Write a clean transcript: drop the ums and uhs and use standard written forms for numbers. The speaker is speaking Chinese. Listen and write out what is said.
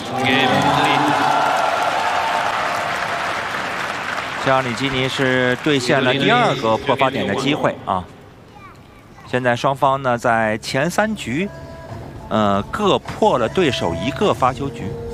这样里基尼是兑现了第2个破发点的机会啊。现在双方呢在前3局，各破了对手1个发球局。